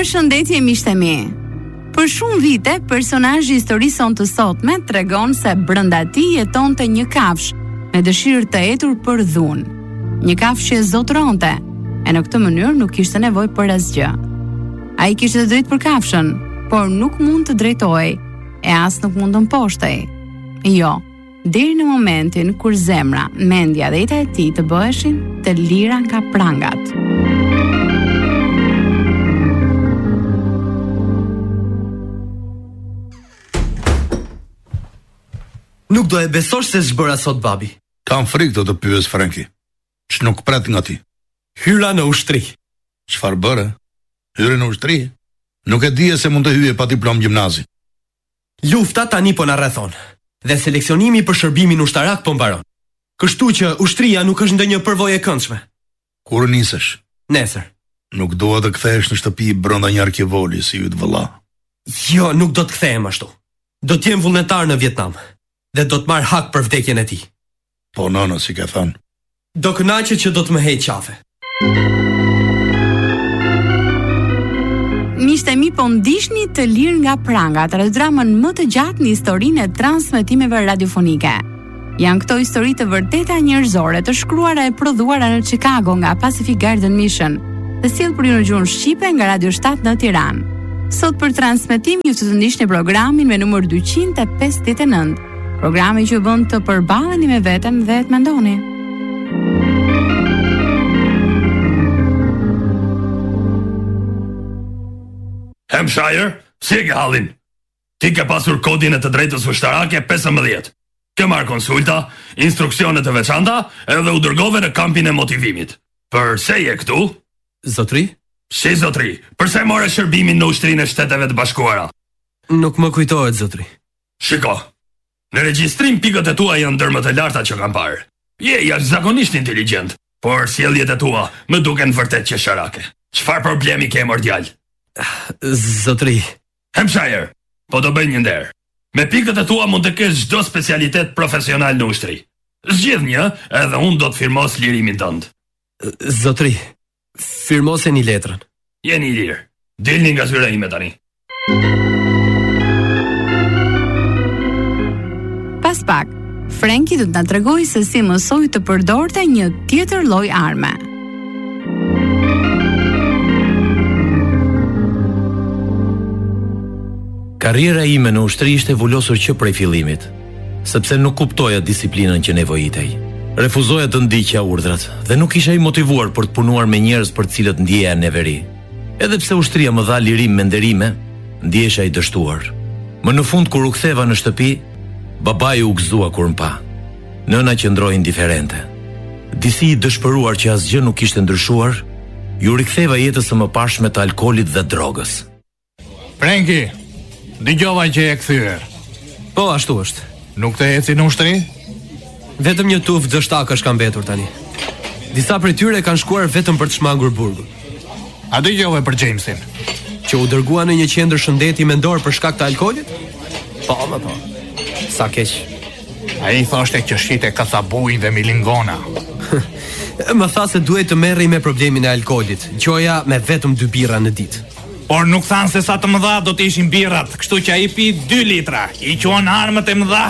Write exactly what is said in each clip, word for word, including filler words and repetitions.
Përshëndetje miqtë e mi. Për shumë vite, personazhi i historisë sonë të sotme tregon se brenda tij jetonte një kafsh me dëshirë të etur për dhunë. Një kafsh që zotëronte, e në këtë mënyrë nuk kishte nevojë për asgjë. Ai kishte drejt për kafshën, por nuk mund të drejtohej, e as nuk mund të mposhtej. Jo, deri në momentin kur zemra, mendja dhe jeta e tij të bëheshin të lira nga prangat. Nuk do e besosh se zbëra sot babi. Kam frikë do të pyes Franki. Që nuk pret nga ti? Hyra në ushtri. Çfarë bëre? Hyre në ushtri? Nuk e dije se mund të hyje pa diplom gjimnazi. Lufta tani po na rrethon. Dhe seleksionimi për shërbimin ushtarak po mbaron. Kështu që ushtria nuk është ndonjë përvojë e këndshme. Kur nisesh? Nesër. Nuk dua të kthehesh në shtëpi brenda një arkivoli si yt vëlla. Jo, nuk do të kthehem ashtu. Do të jem vullnetar në Vietnam. Dhe do të marr hak për vdekjen e tij. Po nona, si ka thënë. Do kënaqet që do të më heq qafe. Miqtë e mi, po ndiqni të lirë nga prangat, radiodramën më të gjatë në historinë e transmetimeve radiofonike. Janë këto histori të vërteta njerëzore, të shkruara e prodhuara në Chicago nga Pacific Garden Mission, dhe sjell për ju në gjuhën shqipe nga Radio shtat në Tiranë. Sot për transmetim ju të të ndiqni programin me numër dyqindë e pesëdhjetë e nëntë. Programi që bën të përballeni me veten dhe të mendoni. Hampshire, si e ke hallin? Ti ke pasur kodin e të drejtës ushtarake pesëmbëdhjetë. Ke marrë konsulta, instruksione të veçanta edhe u dërgove në kampin e motivimit. Përse je këtu? Zotri? Si zotri? Përse more shërbimin në Ushtrinë e Shteteve të Bashkuara? Nuk më kujtohet, zotri. Shiko. Në regjistrim pikët e tua janë ndër më të larta që kam parë. Je jashtëzakonisht inteligjent, por sjelljet e tua më duken vërtet qesharake. Çfarë problemi ke mordial? Zotri. Hampshire, po do bëj një nder. Me pikët e tua mund të kesh çdo specialitet profesional në ushtri. Zgjidh një, edhe unë do të firmos lirimin tënd. Zotri, firmoseni letrën. Jeni i lirë. Dilni nga zyra ime tani. Pas pak, Franki do të na tregojë se si mësoi të përdorte një tjetër lloj arme. Karriera ime në ushtri ishte vullosur që prej fillimit, sepse nuk kuptoja disiplinën që nevojitej. Refuzoja të ndiqja urdhrat dhe nuk isha i motivuar për të punuar me njerëz për të cilët ndjeja neveri. Edhe pse ushtria më dha lirim me nderime, ndjehesha i dështuar. Më në fund kur u ktheva në shtëpi, babai u gëzua kur më pa. Nëna qëndroi indiferente. Disi i dëshpëruar që asgjë nuk ishte ndryshuar, ju riktheva jetës së mëparshme të alkoolit dhe drogës. Franki, dëgjova që e kthyer. Po, ashtu është. Nuk të eci në ushtri? Vetëm një tuf dështakësh ka mbetur tani. Disa prej tyre kanë shkuar vetëm për të shmangur burgun. A dëgjove për Jamesin? Që u dërgua në një qendër shëndeti mendor për shkak të alkoolit? Po, më po. Sa keq. Ai thoshte që shite kasabuj dhe milingona. Më tha se duhet të merrej me problemin e alkoolit, qoja me vetëm dy birra në ditë. Por nuk thanë se sa të mëdha do të ishin birrat, kështu që ai pi dy litra. I quan armët e mëdha.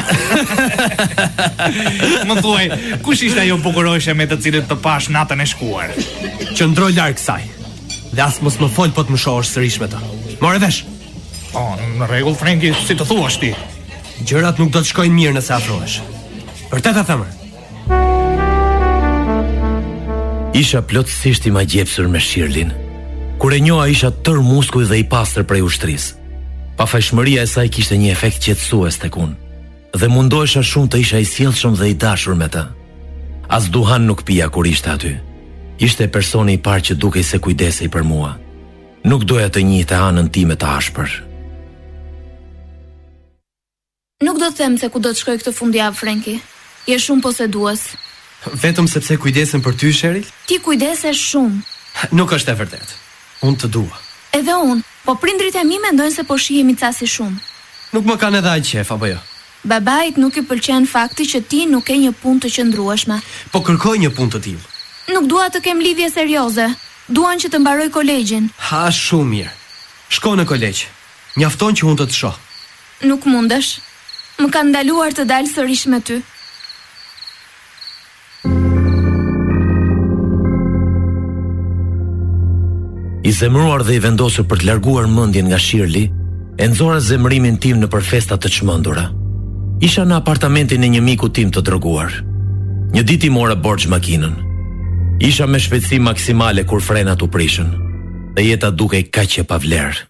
Më thuaj, kush ishte ajo bukuroshe me të cilët të pash natën e shkuar? Qëndro larg kësaj. Dhe as mos më fol po të më shohësh sërish me ta. Morë vesh. Po, në rregull Franki, si të thuash ti. Gjërat nuk do të shkojnë mirë nëse afrohesh. Vërtet e them. Isha plotësisht i magjepsur me Shirlin. Kur e njoha isha tër muskuj dhe i pastër prej ushtrisë. Pafajshmëria e saj kishte një efekt qetësues tek unë, dhe mundohesha shumë të isha i sjellshëm dhe i dashur me të. As duhan nuk pija kur ishte aty. Ishte personi i parë që dukej se kujdesej për mua. Nuk doja të njihte anën time të ashpër. Nuk do të them se ku do të shkoj këtë fundjavë, Franki. Je shumë posedues. Vetëm sepse kujdesen për ty, Sheryl? Ti kujdesesh shumë. Nuk është e vërtetë. Unë të dua. Edhe unë, po prindrit e mi mendojnë se po shihemi casi shumë. Nuk më kanë edhe aq qef, apo jo? Babait nuk i pëlqen fakti që ti nuk ke një punë të qëndrueshme. Po kërkoj një punë të tillë. Nuk dua të kem lidhje serioze. Duan që të mbaroj kolegjin. Ha, shumë mirë. Shko në kolegj. Mjafton që unë të të shoh. Nuk mundesh. Më kanë ndaluar të dalë sërish me ty. I zemëruar dhe i vendosur për të larguar mendjen nga Shirley, e nxora zemërimin tim në përfesta të çmendura. Isha në apartamentin e një miku tim të droguar. Një ditë i mora borxh makinën. Isha me shpejtësi maksimale kur frenat u prishën, dhe jeta dukej kaq e pavlerë.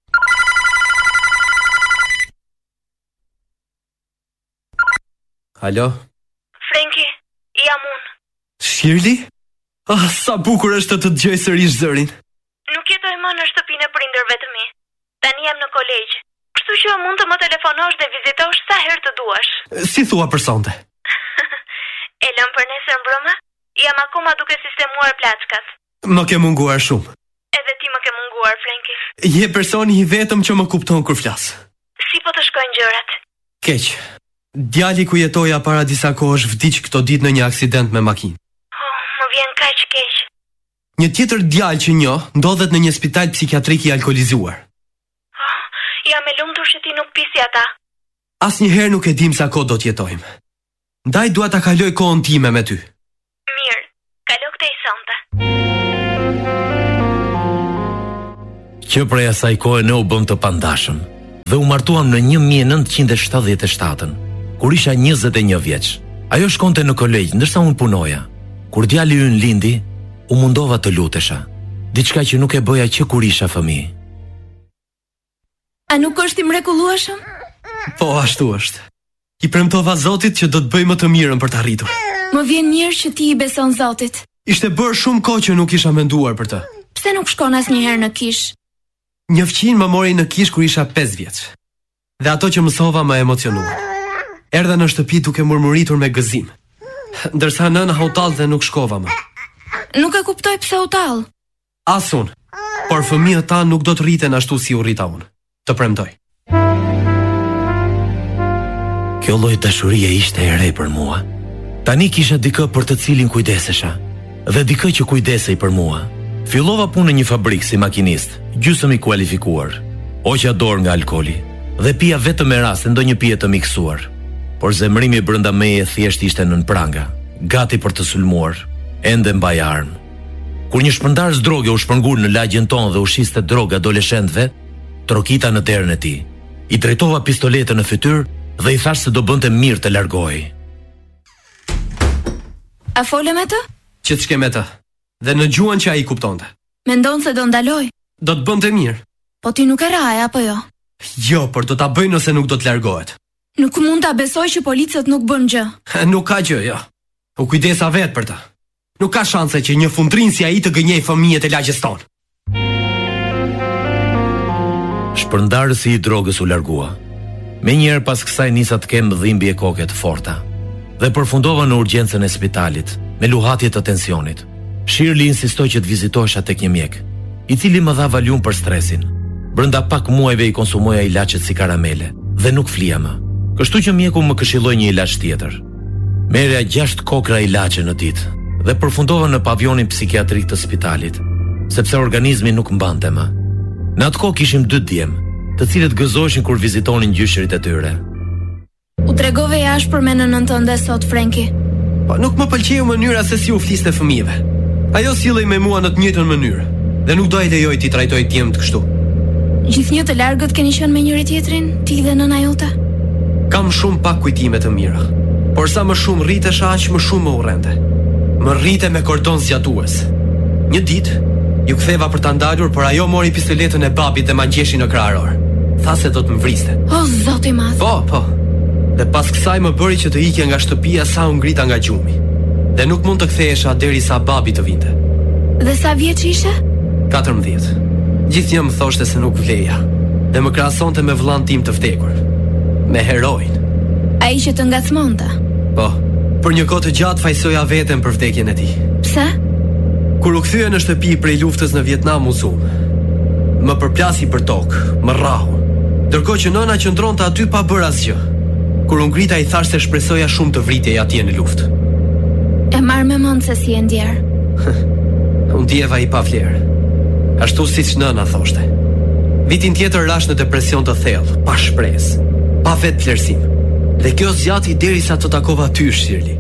Alo? Frenki, jam unë. Shirley? Ah, sa bukur është të të dëgjoj sërish zërin. Nuk jetoj më në shtëpinë e prindërve të mi. Tani jam në kolegj. Kështu që mund të më telefonosh dhe vizitosh sa herë të duash. Si thua për sonte? E lëm për nesër mbrëmë? Jam akoma duke sistemuar plaçkat. Më ke munguar shumë. Edhe ti më ke munguar, Frenki. Je personi i vetëm që më kupton kur flas. Si po të shkojnë gjërat? Keq. Djali ku jetoja para disa kohësh vdiq këto ditë në një aksident me makinë. Oh, më vjen kaq keq. Një tjetër djalë që njoh ndodhet në një spital psikiatrik i alkoolizuar. Oh, jam e lumtur që ti nuk pisi ata. Asnjëherë nuk e dim sa kohë do të jetojmë. Ndaj dua ta kaloj kohën time me ty. Mirë, kalo këtë i sonte. Që prej asaj kohe ne u bëm të pandashëm dhe u martuam në një mijë e nëntëqind e shtatëdhjetë e shtatën, kur isha njëzet e një vjeç. Ajo shkonte në kolegj, ndërsa unë punoja. Kur djali ynë lindi, u mundova të lutesha, diçka që nuk e bëja që kur isha fëmijë. A nuk është i mrekullueshëm? Po, ashtu është. I premtova Zotit që do të bëj më të mirën për të arritur. Më vjen mirë që ti i beson Zotit. Ishte bërë shumë kohë që nuk isha menduar për të. Pse nuk shkon asnjëherë në kish? Një fëmijë më mori në kish kur isha pesë vjeç. Dhe ato që mësova më emocionuan. Erdha në shtëpi duke murmuritur me gëzim. Ndërsa nëna u tall dhe nuk shkova më. Nuk e kuptoj pse u tall. Asun. Por fëmijët ta nuk do të rriten ashtu si u rrita unë. Të premtoj. Kjo lloj dashurie ishte e re për mua. Tani kisha dikë për të cilin kujdesesha, dhe dikë që kujdesej për mua. Fillova punë në një fabrikë si makinist, gjysmë i kualifikuar. Hoqa dorë nga alkooli dhe pija vetëm me rast ndonjë pije të miksuar. Por zemrimi brenda meje thjesht ishte nën pranga, gati për të sulmuar, ende mbaj armë. Kur një shpërndarës droge u shpërngur në lagjen tonë dhe u shiste droga adoleshentëve, trokita në derën e tij. I drejtova pistoletën në fytyrë dhe i thash se do bënte mirë të largohej. A fole me të? Që të shke me të, dhe në gjuhën që ai kuptonte. Mendon se do ndaloj? Do të bënte mirë. Po ti nuk e raje, apo jo? Jo, por do ta bëj nëse nuk do të largohet. Nuk mund ta besoj që policët nuk bën gjë. Nuk ka gjë, jo. U kujdesa vetë për ta. Nuk ka shanse që një fundrin si ai të gënjej fëmijët e lagjes tonë. Shpërndarësi i drogës u largua. Me njerë pas kësaj nisa të kem dhimbje e koke të forta dhe përfundova në urgjencën e spitalit me luhatje të tensionit. Shirley insistoi që të vizitohesha tek një mjek, i cili më dha valium për stresin. Brenda pak muajve i konsumoja ilaçet si karamele dhe nuk flija më. Kështu që mjeku më këshilloi një ilaç tjetër. Merja gjashtë kokra ilaçe në ditë dhe përfundova në pavionin psikiatrik të spitalit, sepse organizmi nuk mbante më. Në atë kohë kishim dy djem, të cilët gëzoheshin kur vizitonin gjyshërit e tyre. U tregove jashtë për me nënën tënde sot, Frenki. Po nuk më pëlqeu mënyra se si u fliste fëmijëve. Ajo sillej me mua në të njëjtën mënyrë dhe nuk do e lejoj ti trajtoj djemt kështu. Gjithnjë të largët keni qenë me njëri tjetrin, ti dhe nëna jote? Kam shumë pak kujtime të mira, por sa më shumë rritesha, aq më shumë më urrente. Më rrite me kordon zgjatues. Një ditë ju ktheva për ta ndalur, por ajo mori pistoletën e babit dhe ma ngjeshi në krahëror. Tha se do të më vriste. O, Zoti i madh. Po, po. Dhe pas kësaj më bëri që të ikja nga shtëpia sa u ngrita nga gjumi. Dhe nuk mund të kthehesha derisa babi të vinte. Dhe sa vjeç ishe? katërmbëdhjetë. Gjithnjë më thoshte se nuk vleja dhe më krahasonte me vëllain tim të vdekur, me heroin. Ai që të ngacmonte. Po, për një kohë të gjatë fajsoja veten për vdekjen e tij. Pse? Kur u kthye në shtëpi prej luftës në Vietnam u zum. Më përplasi për tokë, më rrahu. Ndërkohë që nëna qëndronte aty pa bërë asgjë. Kur u ngrita i thash se shpresoja shumë të vritej atje në luftë. E marr me mend se si e ndjer. Unë ndjeva i pavlerë. Ashtu siç nëna thoshte. Vitin tjetër rash në depresion të thellë, pa shpresë, pa vetë vlerësim. Dhe kjo zgjati derisa të takova ty, Shirley.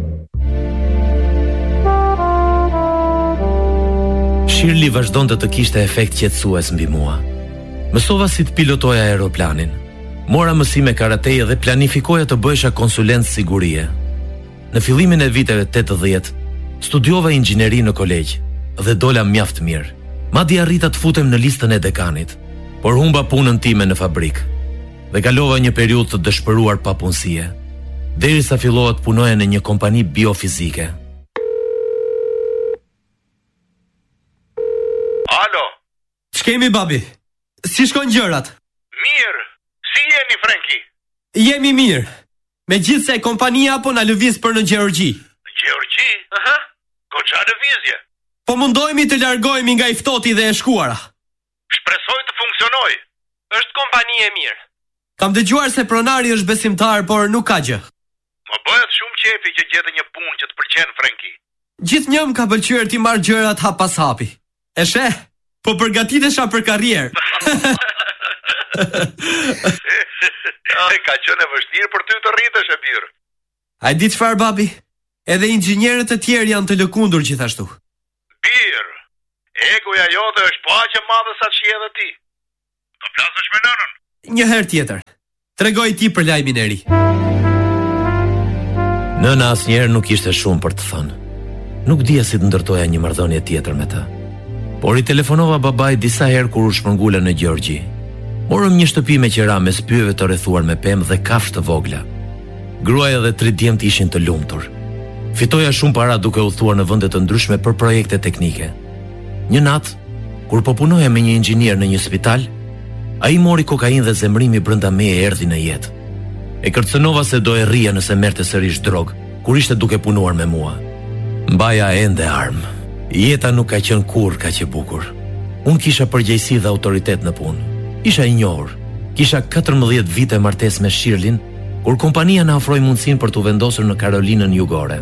Shirley vazhdonte të kishte efekt qetësues mbi mua. Mësova si të pilotoja aeroplanin. Mora mësime karateje dhe planifikoja të bëhesha konsulent sigurie. Në fillimin e viteve tetëdhjetë, studiova inxhineri në kolegj dhe dola mjaft mirë. Madje arrita të futem në listën e dekanit, por humba punën time në fabrik dhe kalova një periudhë të dëshpëruar pa punësie, derisa fillova të punoja në një kompani biofizike. Alo. Ç'kemi babi? Si shkojnë gjërat? Mirë. Si jeni, Franki? Jemi mirë. Megjithse kompania apo na lëviz për në Gjeorgji. Gjeorgji? Aha. Goxha lëvizje. Po mundohemi të largohemi nga i ftohti dhe e shkuara. Shpresoj të funksionoj. Është kompani e mirë. Kam dëgjuar se pronari është besimtar, por nuk ka gjë. Më bëhet shumë qefi që gjete një punë që të pëlqen, Franki. Gjithnjë më ka pëlqyer ti marr gjërat hap pas hapi. E sheh? Po përgatitesha për karrierë. E ka qenë e vështirë për ty të rritesh e birë. A di çfarë babi? Edhe inxhinierët e tjerë janë të lëkundur gjithashtu. Birë, egoja jote është po aq e madhe sa që edhe ti. Do flasësh me nënën? Një herë tjetër. Tregoj ti për lajmin e ri. Nëna asnjëherë nuk ishte shumë për të thënë. Nuk dija si të ndërtoja një marrëdhënie tjetër me të. Por i telefonova babait disa herë kur u shpërngula në Gjeorgji. Morëm një shtëpi me qera me spyjeve të rrethuar me pemë dhe kafshë të vogla. Gruaja dhe tri djemt ishin të lumtur. Fitoja shumë para duke u thuar në vende të ndryshme për projekte teknike. Një natë, kur po punoja me një inxhinier në një spital, ai mori kokainë dhe zemrimi brenda meje erdhi në jetë. E kërcënova se do e rria nëse merrte sërish drog, kur ishte duke punuar me mua. Mbaja ende armë. Jeta nuk ka qenë kurrë kaq e bukur. Unë kisha përgjegjësi dhe autoritet në punë. Isha i njohur. Kisha katërmbëdhjetë vite martesë me Shirlin, kur kompania na ofroi mundësinë për të vendosur në Karolinën Jugore.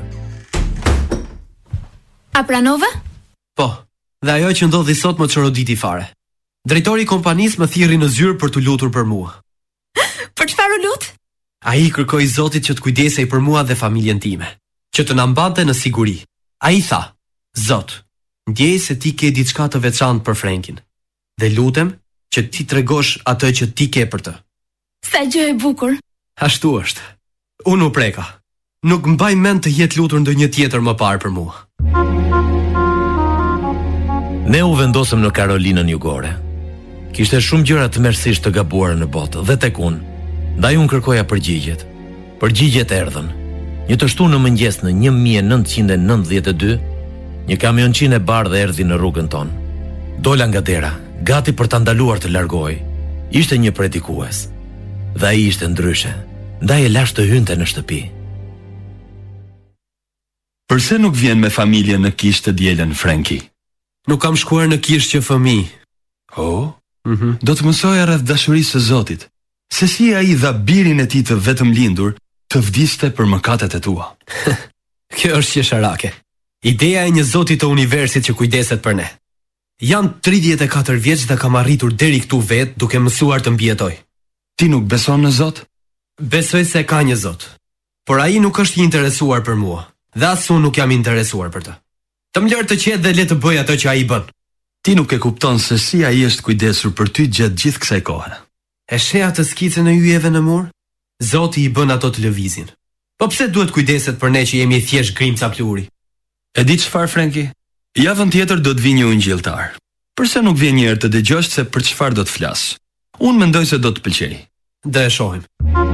A pranova? Po, dhe ajo që ndodhi sot më çoroditi fare. Drejtori i kompanisë më thirrri në zyrë për të lutur për mua. Për çfarë u lut? Ai kërkoi Zotit që të kujdesej për mua dhe familjen time, që të na mbante në siguri. Ai tha: "Zot, ndjej se ti ke diçka të veçantë për Frankin, dhe lutem që ti tregosh atë që ti ke për të." Sa gjë e bukur. Ashtu është. Unë u preka. Nuk mbaj mend të jetë lutur ndonjë tjetër më parë për mua. Ne u vendosëm në Karolinën Jugore. Kishte shumë gjëra të mërësisht të gabuara në botë dhe tek unë. Ndaj unë kërkoja përgjigjet. Përgjigjet erdhën. Një të shtunë në mëngjes në një mijë e nëntëqind e nëntëdhjetë e dy, një kamionçinë e bardhë erdhi në rrugën tonë. Dola nga dera, gati për ta ndaluar të largohej. Ishte një predikues. Dhe ai ishte ndryshe. Ndaj e lash të hynte në shtëpi. Përse nuk vjen me familje në kishë të dielën, Franki? Nuk kam shkuar në kishë që fëmijë. Oh? Mhm. Do të mësoja rreth dashurisë së Zotit. Se si ai dha birin e tij të vetëm lindur të vdiste për mëkatet e tua. Kjo është qesharake. Ideja e një Zoti të universit që kujdeset për ne. Jam tridhjetë e katër vjeç dhe kam arritur deri këtu vet duke mësuar të mbijetoj. Ti nuk beson në Zot? Besoj se ka një Zot, por ai nuk është i interesuar për mua, dhe as unë nuk jam i interesuar për të. Të më lër të qetë dhe le të bëj atë që ai bën. Ti nuk e kupton se si ai është kujdesur për ty gjatë gjithë kësaj kohe. E sheh atë skicën e yjeve në mur? Zoti i bën ato të lëvizin. Po pse duhet kujdeset për ne që jemi thjesht grimca pluri? E di çfarë, Franki? Javën tjetër do të vi një ungjilltar. Përse nuk vjen një herë të dëgjosh se për çfarë do të flas? Unë mendoj se do të pëlqej. Do e shohim.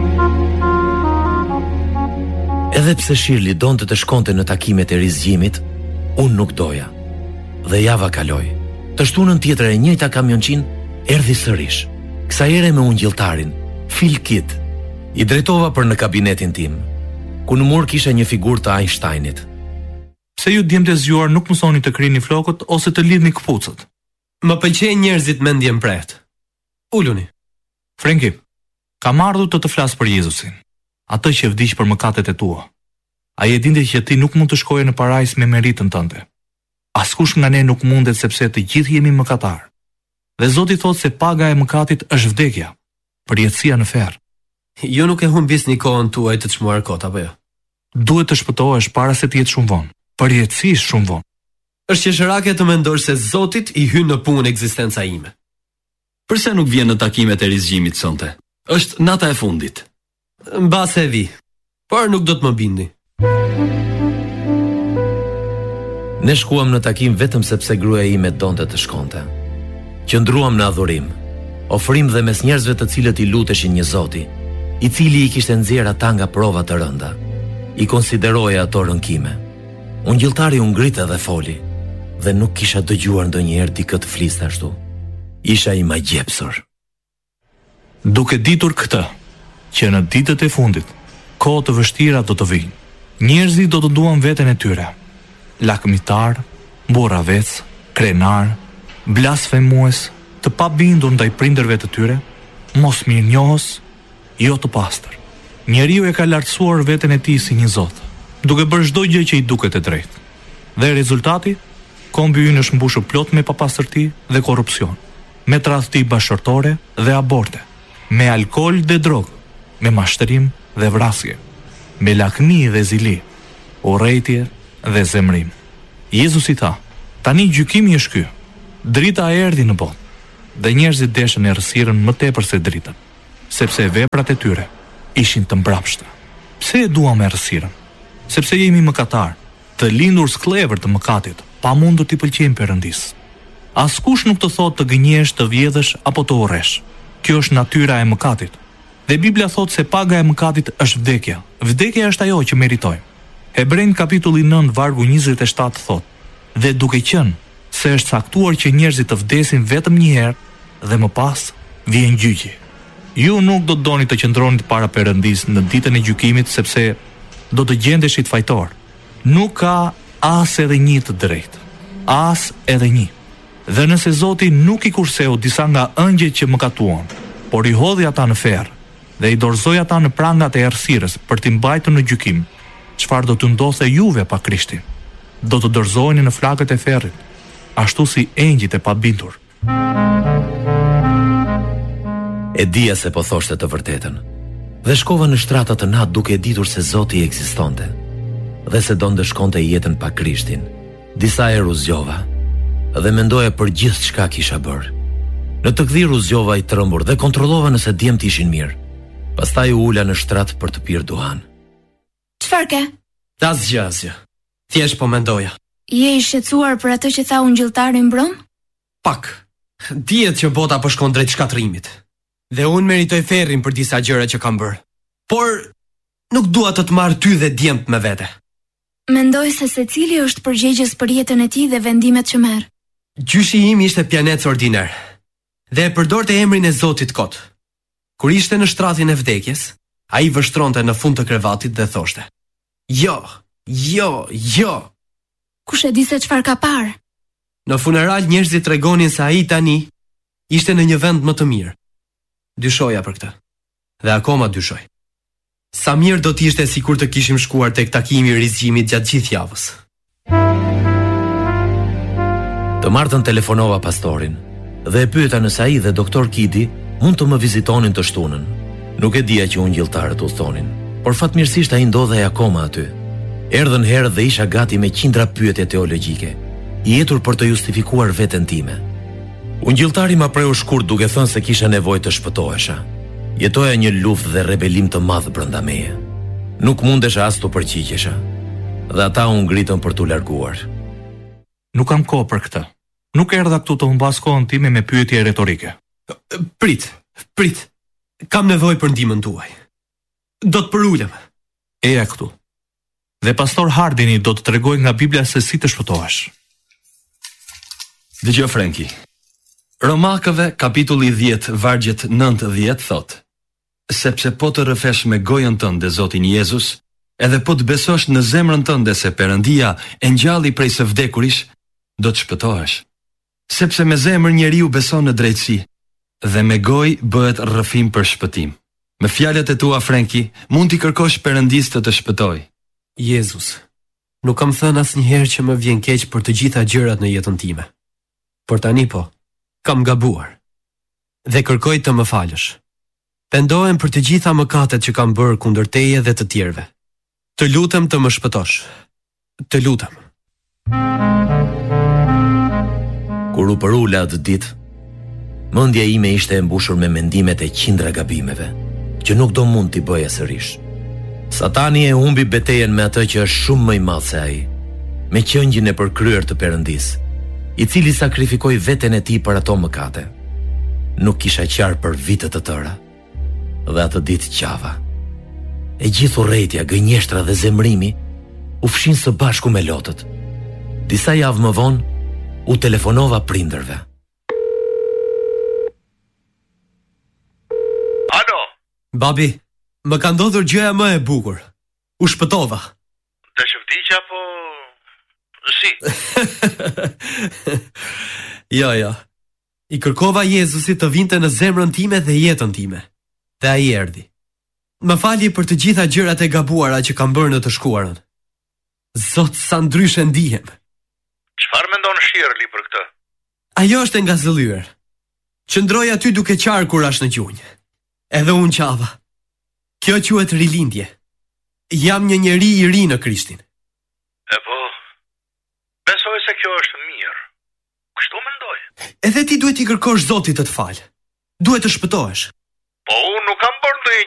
Edhe pse Shirley donte të shkonte në takimet e rizgjimit, unë nuk doja. Dhe java kaloi. Të shtunën tjetër e njëjta kamionçin erdhi sërish. Kësaj here me ungjilltarin, Phil Kidd. I drejtova për në kabinetin tim, ku në mur kisha një figurë të Einsteinit. Pse ju djemtë e zgjuar nuk mësoni të kryeni flokët ose të lidhni këpucët? Më pëlqejnë njerëzit mendje mprehtë. Uluni. Franki, kam ardhur të të flas për Jezusin, atë që vdiq për mëkatet e tua. Ai e dinte që ti nuk mund të shkoje në parajs me meritën tënde. Askush nga ne nuk mundet sepse të gjithë jemi mëkatar. Dhe Zoti thotë se paga e mëkatit është vdekja, përjetësia në ferr. Jo nuk e humbisni kohën tuaj të çmuar kot apo jo? Duhet të shpëtohesh para se të jetë shumë vonë. Përjetësisht shumë vonë. Është qesharake të mendosh se Zotit i hyn në punë ekzistenca ime. Përse nuk vjen në takimet e rizgjimit sonte? Është nata e fundit. Mbase e vi, por nuk do të më bindi. Ne shkuam në takim vetëm sepse gruaja ime donte të shkonte. Qëndruam në adhurim, ofrim dhe mes njerëzve të cilët i luteshin një Zoti, i cili i kishte nxjerrë ata nga prova të rënda. I konsideroja ato rënkime. Ungjilltari u ngrite dhe foli, dhe nuk kisha dëgjuar ndonjëherë dikë të fliste ashtu. Isha i magjepsur. Duke ditur këtë, që në ditët e fundit, kohë të vështira do të vinë. Njerëzit do të duan veten e tyre. Lakmitar, burravec, krenar, blasfemues, të pabindur ndaj prindërve të tyre, mos mirënjohës, jo të pastër. Njeriu e ka lartësuar veten e tij si një zot, duke bërë çdo gjë që i duket e drejtë. Dhe rezultati, kombi ynë është mbushur plot me papastërti dhe korrupsion, me tradhti bashkëtorë dhe aborte, me alkool dhe drogë, me mashtrim dhe vrasje, me lakmi dhe zili, urrëtie dhe zemrim. Jezusi tha, tani gjykimi është ky. Drita erdhi në botë, dhe njerëzit deshën errësirën më tepër se dritën, sepse veprat e tyre ishin të mbrapshta. Pse e duam errësirën? Sepse jemi mëkatar, të lindur sklever të mëkatit, pa mundur t'i pëlqejmë Perëndis. Askush nuk të thotë të gënjesh, të vjedhësh apo të urresh. Kjo është natyra e mëkatit. Dhe Biblia thotë se paga e mëkatit është vdekja. Vdekja është ajo që meritojmë. Hebrejnë kapitulli nëntë vargu njëzet e shtatë thotë: dhe duke qenë se është caktuar që njerëzit të vdesin vetëm një herë dhe më pas vjen gjyqi. Ju nuk do të doni të qëndronit para Perëndis në ditën e gjykimit sepse do të gjendeshit fajtor. Nuk ka as edhe një të drejtë, as edhe një. Dhe nëse Zoti nuk i kurseu disa nga ëngjëjt që mëkatuan, por i hodhi ata në ferr dhe i dorëzoi ata në prangat e errësirës për t'i mbajtur në gjykim, çfarë do të ndodhte juve pa Krishtin? Do të dorëzoheni në flakët e ferrit, ashtu si engjëjt e pabindur. E dija se po thoshte të vërtetën, dhe shkova në shtrata të natë duke e ditur se Zoti ekzistonte, dhe se donte shkonte jetën pa Krishtin. Disa herë u zgjova, dhe mendoja për gjithë çka kisha bërë. Në të gdhir u zgjova i trembur dhe kontrollova nëse djemt ishin mirë. Pastaj u ula në shtrat për të pirë duhan. Çfarë ke? Asgjë, asgjë. Thjesht po mendoja. Je i shqetësuar për atë që tha ungjilltari mbron? Pak. Dihet që bota po shkon drejt shkatrimit. Dhe unë meritoj ferrin për disa gjëra që kam bërë. Por nuk dua të të marr ty dhe djemt me vete. Mendoj se secili është përgjegjës për jetën e tij dhe vendimet që merr. Gjyshi im ishte pjanec ordinar, dhe e përdorte emrin e Zotit kot. Kur ishte në shtratin e vdekjes, ai vështronte në fund të krevatit dhe thoshte: "Jo, jo, jo." Kush e di se çfarë ka parë? Në funeral njerëzit tregonin se ai tani ishte në një vend më të mirë. Dyshoja për këtë. Dhe akoma dyshoj. Sa mirë do t'ishte sikur të kishim shkuar tek takimi i rizgjimit gjatë gjithë javës. Të martën telefonova pastorin dhe e pyeta nëse ai dhe doktor Kidi mund të më vizitonin të shtunën. Nuk e dija që ungjilltarët u thonin, por fatmirësisht ai ndodhej akoma aty. Erdhën herë dhe isha gati me qindra pyetje teologjike, i etur për të justifikuar veten time. Ungjilltari ma preu shkurt duke thënë se kisha nevojë të shpëtohesha. Jetoja një luftë dhe rebelim të madh brenda meje. Nuk mundesha as të përgjigjesha, dhe ata u ngritën për t'u larguar. Nuk kam kohë për këtë. Nuk erdha këtu të humbas kohën time me pyetje retorike. Prit, prit. Kam nevojë për ndihmën tuaj. Do të përulem. Eja këtu. Dhe pastor Hardini do të tregoj nga Biblia se si të shpëtohesh. Dëgjoj Franki. Romakëve kapitulli dhjetë vargjet nëntë dhjetë thot: sepse po të rrëfesh me gojën tënde Zotin Jezus, edhe po të besosh në zemrën tënde se Perëndia e ngjalli prej së vdekurish, do të shpëtohesh. Sepse me zemër njeriu beson në drejtësi, dhe me gojë bëhet rrëfim për shpëtim. Me fjalët e tua Franki, mund t'i kërkosh Perëndis të të shpëtoj. Jezus, nuk kam thënë asnjëherë që më vjen keq për të gjitha gjërat në jetën time. Por tani po, kam gabuar dhe kërkoj të më falësh. Pendohem për të gjitha mëkatet që kam bërë kundër teje dhe të tjerëve. Të lutem të më shpëtosh. Të lutem. Kur u përula atë ditë, mendja ime ishte e mbushur me mendimet e qindra gabimeve, që nuk do mund t'i bëja sërish. Satani e humbi betejën me atë që është shumë më i madh se ai, me qëngjin e përkryer të Perëndis, i cili sakrifikoi veten e tij për ato mëkate. Nuk kisha qarë për vite të tëra, dhe atë ditë qava. E gjithë urrëtia, gënjeshtra dhe zemrimi u fshin së bashku me lotët. Disa javë më vonë u telefonova prindërve. Alo. Babi, më ka ndodhur gjëja më e bukur. U shpëtova. Të shëvdiqja, po... si? Jo, jo. I kërkova Jezusit të vinte në zemrën time dhe jetën time. Dhe ai erdhi. Më fali për të gjitha gjërat e gabuara që kam bërë në të shkuarën. Zot, sa ndryshe ndihem. Çfarë mendon Shirley për këtë? Ajo është e ngazëllyer. Qëndroj aty duke qarë kur është në gjunjë. Edhe unë qava. Kjo quhet rilindje. Jam një njeri i ri në Krishtin. E po, besoj se kjo është mirë. Kështu mendoj. Edhe ti duhet i kërkosh Zotit të të falë. Duhet të shpëtohesh. Po unë nuk kam